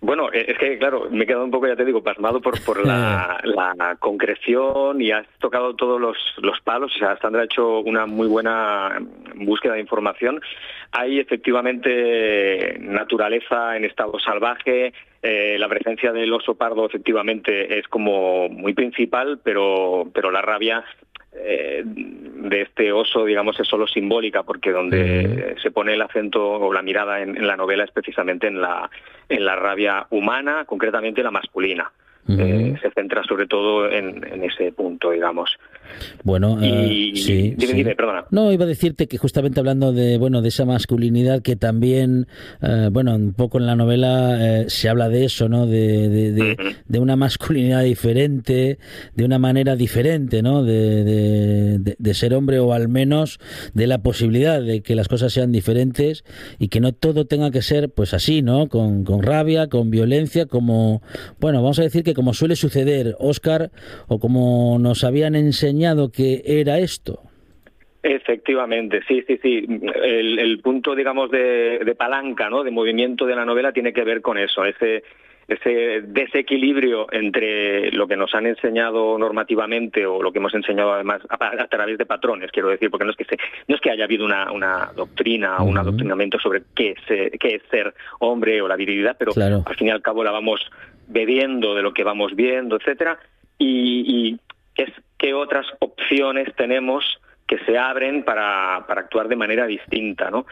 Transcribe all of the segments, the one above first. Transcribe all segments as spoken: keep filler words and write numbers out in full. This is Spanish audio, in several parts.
Bueno, es que, claro, me he quedado un poco, ya te digo, pasmado por, por la, la concreción y has tocado todos los, los palos. O sea, Sandra ha hecho una muy buena búsqueda de información. Hay efectivamente naturaleza en estado salvaje. Eh, la presencia del oso pardo efectivamente es como muy principal, pero, pero la rabia eh, de este oso, digamos, es solo simbólica, porque donde mm. se pone el acento o la mirada en, en la novela es precisamente en la, en la rabia humana, concretamente la masculina. Uh-huh. Eh, se centra sobre todo en, en ese punto, digamos. Bueno, y, uh, sí, dime, sí. dime, perdona. No, iba a decirte que justamente hablando de, bueno, de esa masculinidad que también, uh, bueno, un poco en la novela uh, se habla de eso, ¿no? De, de, de, uh-huh. de una masculinidad diferente, de una manera diferente, ¿no? De, de, de, de ser hombre, o al menos de la posibilidad de que las cosas sean diferentes y que no todo tenga que ser, pues así, ¿no? Con, con rabia, con violencia, como, bueno, vamos a decir que como suele suceder, Óscar, o como nos habían enseñado que era esto. Efectivamente, sí, sí, sí. El, el punto, digamos, de, de palanca, ¿no?, de movimiento de la novela tiene que ver con eso, ese, ese desequilibrio entre lo que nos han enseñado normativamente o lo que hemos enseñado además a, a través de patrones, quiero decir, porque no es que se, no es que haya habido una, una doctrina o uh-huh. un adoctrinamiento sobre qué es, qué es ser hombre o la virilidad, pero claro, al fin y al cabo la vamos bebiendo de lo que vamos viendo, etcétera, y, y qué, es, qué otras opciones tenemos que se abren para, para actuar de manera distinta, ¿no?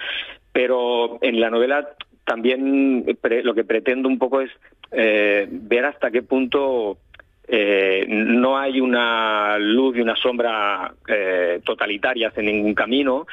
Pero en la novela también pre, lo que pretendo un poco es eh, ver hasta qué punto eh, no hay una luz y una sombra eh, totalitarias en ningún camino,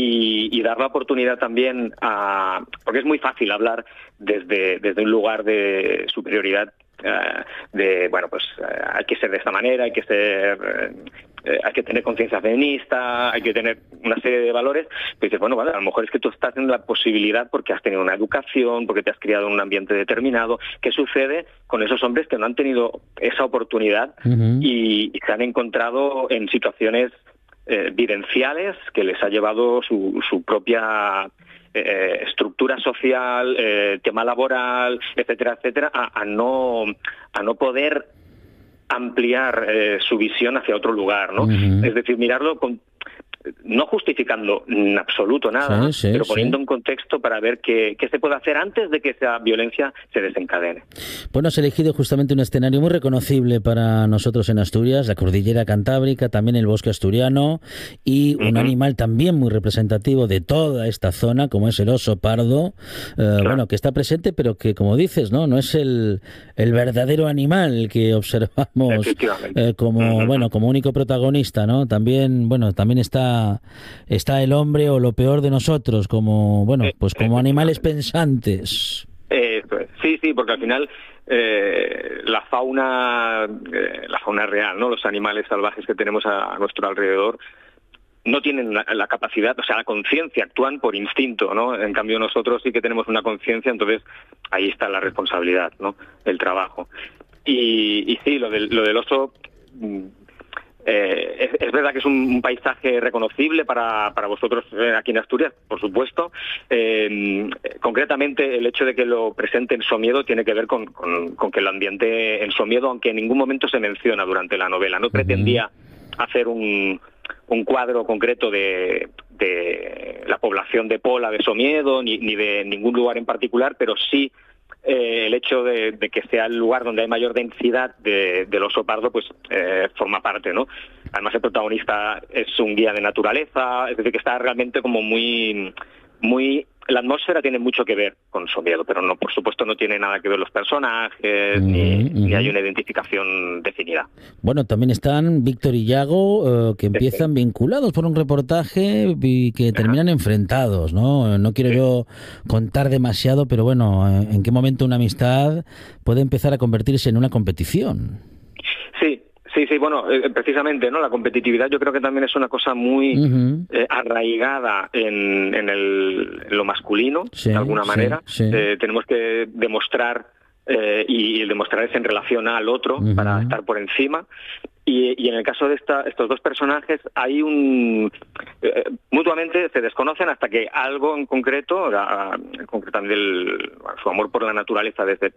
y, y dar la oportunidad también a... porque es muy fácil hablar desde, desde un lugar de superioridad, eh, de, bueno, pues eh, hay que ser de esta manera, hay que ser... Eh, Eh, hay que tener conciencia feminista, hay que tener una serie de valores, pero dices, bueno, vale, a lo mejor es que tú estás en la posibilidad porque has tenido una educación, porque te has criado en un ambiente determinado. ¿Qué sucede con esos hombres que no han tenido esa oportunidad uh-huh. y, y se han encontrado en situaciones eh, vivenciales que les ha llevado su, su propia eh, estructura social, eh, tema laboral, etcétera, etcétera, a, a no a no poder ampliar eh, su visión hacia otro lugar, ¿no? Uh-huh. Es decir, mirarlo con, no justificando en absoluto nada, sí, sí, pero poniendo sí. un contexto para ver qué, qué se puede hacer antes de que esa violencia se desencadene. Bueno, has elegido justamente un escenario muy reconocible para nosotros en Asturias, la cordillera cantábrica, también el bosque asturiano, y un uh-huh. animal también muy representativo de toda esta zona, como es el oso pardo, eh, claro. bueno, que está presente, pero que, como dices, no, no es el, el verdadero animal que observamos eh, como, uh-huh. bueno, como único protagonista, ¿no? También, bueno, también está está el hombre, o lo peor de nosotros, como, bueno, pues como animales pensantes. Eh, pues, sí, sí, porque al final eh, la fauna, eh, la fauna real, ¿no? Los animales salvajes que tenemos a, a nuestro alrededor no tienen la, la capacidad, o sea, la conciencia, actúan por instinto, ¿no? En cambio nosotros sí que tenemos una conciencia, entonces ahí está la responsabilidad, ¿no?, del trabajo. Y, y sí, lo del, lo del oso... Eh, es, es verdad que es un, un paisaje reconocible para, para vosotros eh, aquí en Asturias, por supuesto. Eh, concretamente, el hecho de que lo presente en Somiedo tiene que ver con, con, con que lo ambiente en Somiedo, aunque en ningún momento se menciona durante la novela. No pretendía hacer un, un cuadro concreto de, de la población de Pola, de Somiedo, ni, ni de ningún lugar en particular, pero sí Eh, el hecho de, de que sea el lugar donde hay mayor densidad de, del oso pardo, pues eh, forma parte, ¿no? Además, el protagonista es un guía de naturaleza, es decir, que está realmente como muy, muy... La atmósfera tiene mucho que ver con Somiedo, pero no, por supuesto, no tiene nada que ver los personajes, mm-hmm. ni, ni hay una identificación definida. Bueno, también están Víctor y Yago, eh, que empiezan sí. vinculados por un reportaje y que terminan Ajá. enfrentados, ¿no? No quiero sí. yo contar demasiado, pero bueno, ¿en qué momento una amistad puede empezar a convertirse en una competición? Sí. Sí, sí, bueno, eh, precisamente, ¿no? La competitividad yo creo que también es una cosa muy uh-huh. eh, arraigada en, en, el, en lo masculino, sí, de alguna manera. Sí, sí. Eh, tenemos que demostrar, eh, y el demostrar es en relación al otro, uh-huh. para estar por encima. Y, y en el caso de esta, estos dos personajes hay un... Eh, mutuamente se desconocen hasta que algo en concreto, la, concretamente el, su amor por la naturaleza desde